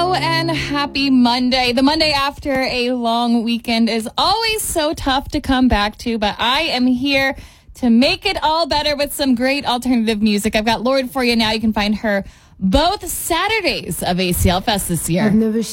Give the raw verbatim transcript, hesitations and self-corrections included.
Hello and happy Monday. The Monday after a long weekend is always so tough to come back to, but I am here to make it all better with some great alternative music. I've got Lorde for you now. You can find her both Saturdays of A C L Fest this year. I've never